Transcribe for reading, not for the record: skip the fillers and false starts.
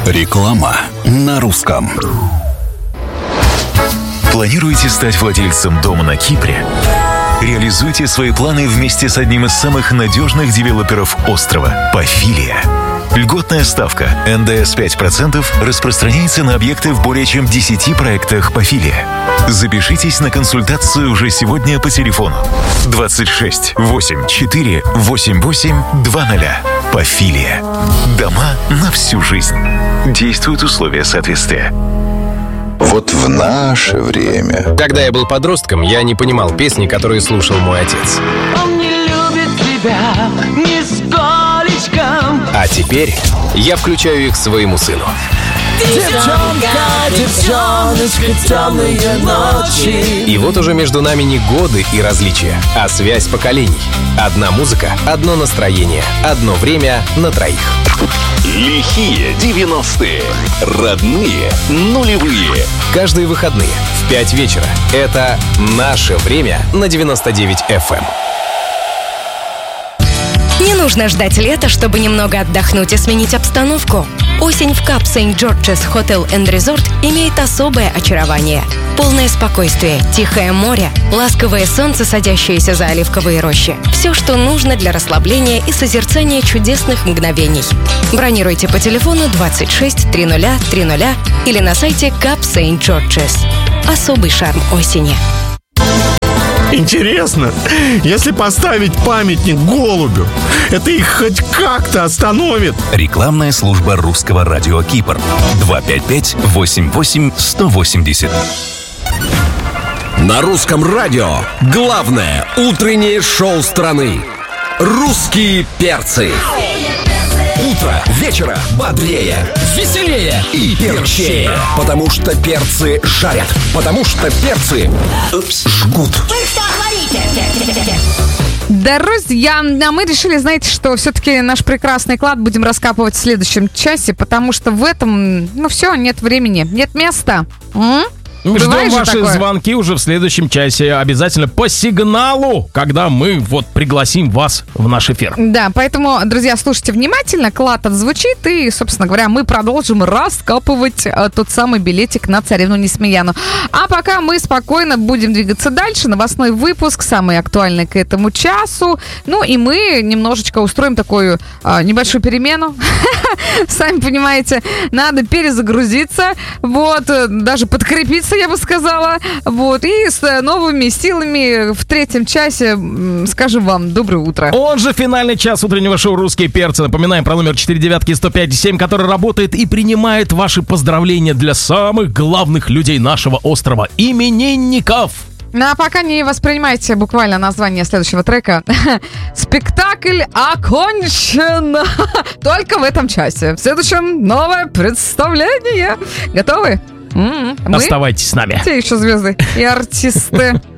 Реклама на русском. Планируете стать владельцем дома на Кипре? Реализуйте свои планы вместе с одним из самых надежных девелоперов острова – Пафилия. Льготная ставка НДС 5% распространяется на объекты в более чем 10 проектах Пафилия. Запишитесь на консультацию уже сегодня по телефону 26 84 88 20. Пафилия. Дома на всю жизнь. Действуют условия соответствия. Вот в наше время. Когда я был подростком, я не понимал песни, которые слушал мой отец. Он не любит тебя нисколечко. А теперь я включаю их своему сыну. Девчонка, девчоночка, темные ночи. И вот уже между нами не годы и различия, а связь поколений. Одна музыка, одно настроение, одно время на троих. Лихие 90-е. Родные нулевые. Каждые выходные в 5 вечера. Это «Наше время» на 99 FM. Не нужно ждать лета, чтобы немного отдохнуть и сменить обстановку. Осень в Кап Сент-Джорджес Hotel and Resort имеет особое очарование. Полное спокойствие, тихое море, ласковое солнце, садящееся за оливковые рощи. Все, что нужно для расслабления и созерцания чудесных мгновений. Бронируйте по телефону 26 30 30 или на сайте Кап Сент-Джорджес. Особый шарм осени. Интересно, если поставить памятник голубю, это их хоть как-то остановит? Рекламная служба русского радио Кипр. 255-88-180. На русском радио главное утреннее шоу страны. «Русские перцы». Утро вечера бодрее, веселее и перчее. Потому что перцы жарят. Потому что перцы жгут. Друзья, мы решили, знаете, что все-таки наш прекрасный клад будем раскапывать в следующем часе, потому что в этом, все, нет времени, нет места. Ждем ваши звонки уже в следующем часе. Обязательно по сигналу, когда мы пригласим вас в наш эфир. Да, поэтому, друзья, слушайте внимательно, клад отзвучит, и, собственно говоря, мы продолжим раскапывать тот самый билетик на царевну Несмеяну. А пока мы спокойно будем двигаться дальше. Новостной выпуск, самый актуальный к этому часу. Ну и мы немножечко устроим такую небольшую перемену. Сами понимаете, надо перезагрузиться, даже подкрепиться, я бы сказала. И с новыми силами в третьем часе скажем вам доброе утро. Он же финальный час утреннего шоу «Русские перцы». Напоминаем про номер 499-105-7, который работает и принимает ваши поздравления для самых главных людей нашего острова, именинников. Ну а пока не воспринимайте буквально название следующего трека. Спектакль окончен. Только в этом часе. В следующем новое представление. Готовы? Оставайтесь с нами. Те еще звезды и артисты.